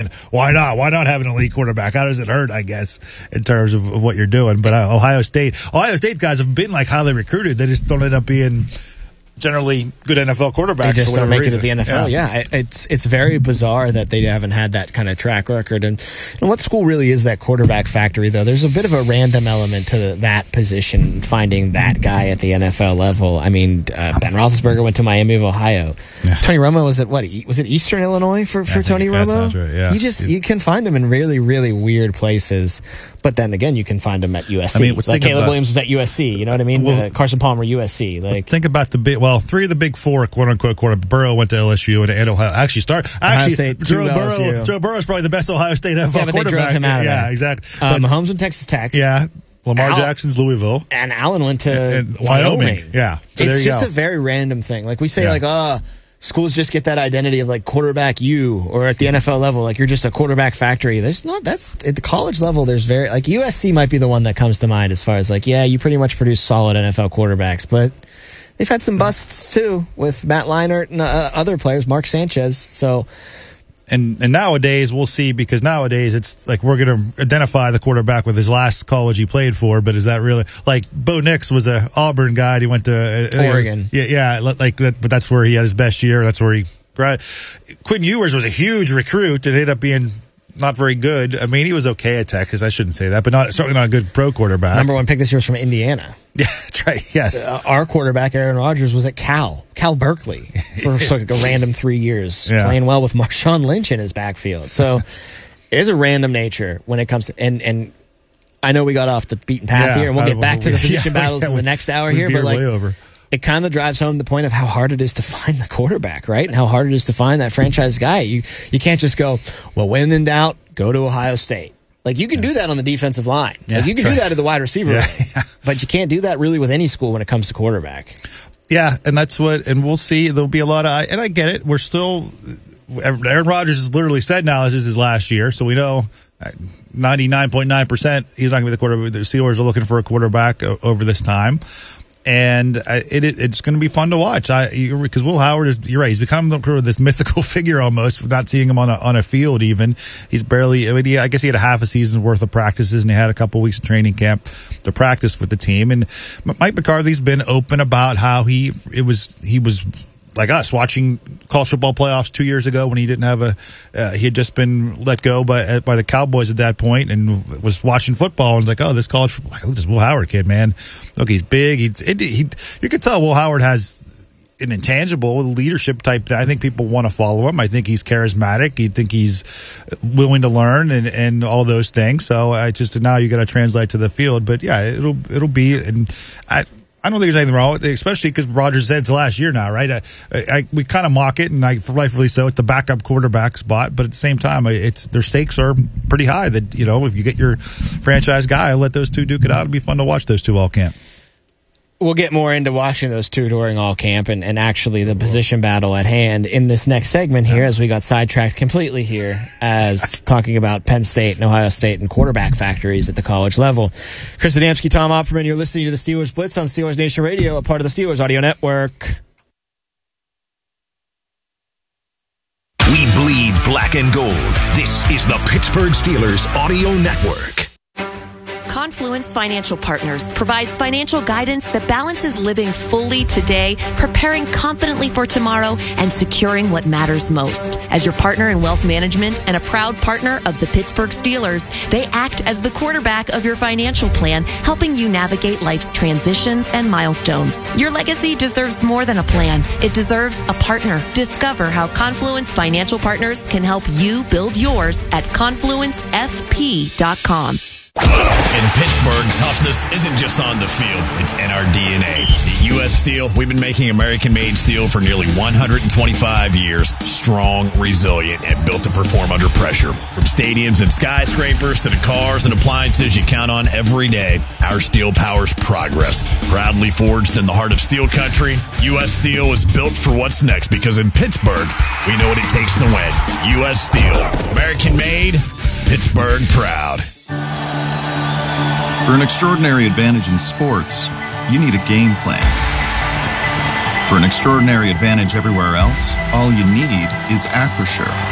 why not? Why not have an elite quarterback? How does it hurt, I guess, in terms of what you're doing? But Ohio State guys have been like highly recruited. They just don't end up being generally good NFL quarterbacks. They just don't make it to the NFL. Yeah. It's very bizarre that they haven't had that kind of track record. And what school really is that quarterback factory, though? There's a bit of a random element to that position, finding that guy at the NFL level. I mean, Ben Roethlisberger went to Miami of Ohio. Yeah. Tony Romo was it Eastern Illinois for Tony Romo? That sounds right, yeah. You can find him in really, really weird places. But then again, you can find him at USC. I mean, like Caleb Williams was at USC. You know what I mean? Well, Carson Palmer, USC. Like, think about three of the big four, quote unquote, quarterbacks. Burrow went to LSU and Ohio. Joe Burrow is probably the best Ohio State NFL quarterback. They drove him out of there. Yeah, exactly. Mahomes went to Texas Tech. Yeah. Lamar Jackson's Louisville. And Allen went to Wyoming. Yeah. So it's just a very random thing. Like we say, schools just get that identity of like quarterback you, or at the NFL level, like you're just a quarterback factory. That's at the college level. There's like USC might be the one that comes to mind as far as like, yeah, you pretty much produce solid NFL quarterbacks, but they've had some busts too with Matt Leinart and other players, Mark Sanchez. So. And nowadays, we'll see, because nowadays it's like we're going to identify the quarterback with his last college he played for, but is that really, like Bo Nix was a Auburn guy and he went to Oregon. But that's where he had his best year. That's where he Quinn Ewers was a huge recruit and ended up being not very good. I mean, he was okay at Texas. I shouldn't say that, but certainly not a good pro quarterback. Number one pick this year was from Indiana. Yeah, that's right. Yes. Our quarterback, Aaron Rodgers, was at Cal Berkeley for like a random 3 years, playing well with Marshawn Lynch in his backfield. So there's a random nature when it comes to, and I know we got off the beaten path here, and we'll get back to the position battles in the next hour here, but like, it kind of drives home the point of how hard it is to find the quarterback, right? And how hard it is to find that franchise guy. You can't just go, well, when in doubt, go to Ohio State. Like, you can do that on the defensive line. Like, you can do that at the wide receiver line. But you can't do that really with any school when it comes to quarterback. Yeah, and and we'll see. There'll be a lot of, and I get it. Aaron Rodgers has literally said now this is his last year, so we know 99.9% he's not going to be the quarterback. The Steelers are looking for a quarterback over this time. And it's going to be fun to watch. Because Will Howard you're right. He's become this mythical figure almost. Not seeing him on a field even. He's barely. I guess he had a half a season's worth of practices, and he had a couple weeks of training camp to practice with the team. And Mike McCarthy's been open about how he was like us watching college football playoffs 2 years ago when he didn't have he had just been let go by the Cowboys at that point, and was watching football and was like, oh, this college football, look at this Will Howard kid, man. Look, he's big. You could tell Will Howard has an intangible leadership type that I think people want to follow him. I think he's charismatic. You think he's willing to learn and all those things. So now you got to translate to the field. But yeah, it'll be, and I don't think there's anything wrong with it, especially because Rodgers said it's the last year now, right? We kind of mock it, and rightfully so. It's the backup quarterback spot, but at the same time, their stakes are pretty high. That if you get your franchise guy, let those two duke it out. It'll be fun to watch those two all camp. We'll get more into watching those two during all camp and actually the position battle at hand in this next segment here, as we got sidetracked completely here as talking about Penn State and Ohio State and quarterback factories at the college level. Chris Adamski, Tom Opperman, you're listening to the Steelers Blitz on Steelers Nation Radio, a part of the Steelers Audio Network. We bleed black and gold. This is the Pittsburgh Steelers Audio Network. Confluence Financial Partners provides financial guidance that balances living fully today, preparing confidently for tomorrow, and securing what matters most. As your partner in wealth management and a proud partner of the Pittsburgh Steelers, they act as the quarterback of your financial plan, helping you navigate life's transitions and milestones. Your legacy deserves more than a plan. It deserves a partner. Discover how Confluence Financial Partners can help you build yours at confluencefp.com. In Pittsburgh, toughness isn't just on the field, it's in our DNA. At U.S. Steel, we've been making American-made steel for nearly 125 years. Strong, resilient, and built to perform under pressure. From stadiums and skyscrapers to the cars and appliances you count on every day, our steel powers progress. Proudly forged in the heart of steel country, U.S. Steel is built for what's next, because in Pittsburgh, we know what it takes to win. U.S. Steel. American-made, Pittsburgh proud. For an extraordinary advantage in sports, you need a game plan. For an extraordinary advantage everywhere else, all you need is Acrisure.